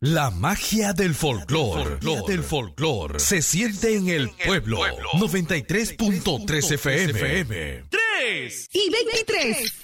La magia del folclore se siente en el pueblo. 93.3 FM. 3 y 23.